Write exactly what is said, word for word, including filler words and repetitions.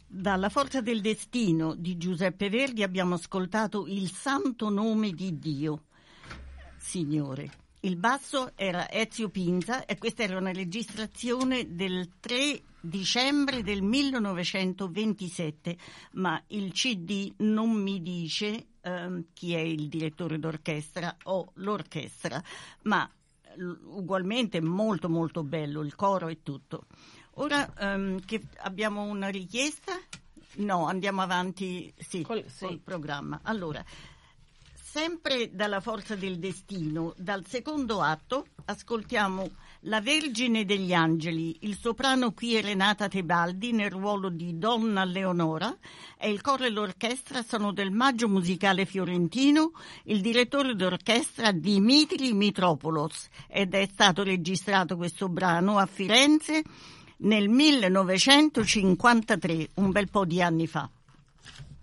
Dalla Forza del Destino di Giuseppe Verdi abbiamo ascoltato Il Santo Nome di Dio, Signore. Il basso era Ezio Pinza e questa era una registrazione del tre dicembre del millenovecentoventisette, ma il C D non mi dice ehm, chi è il direttore d'orchestra o l'orchestra, ma ugualmente molto molto bello, il coro e tutto. Ora um, che abbiamo una richiesta? No, andiamo avanti sì, col, sì. col programma. Allora, sempre dalla Forza del Destino, dal secondo atto, ascoltiamo La Vergine degli Angeli. Il soprano qui è Renata Tebaldi nel ruolo di Donna Leonora e il coro e l'orchestra sono del Maggio Musicale Fiorentino, il direttore d'orchestra Dimitri Mitropoulos, ed è stato registrato questo brano a Firenze nel millenovecentocinquantatré, un bel po' di anni fa.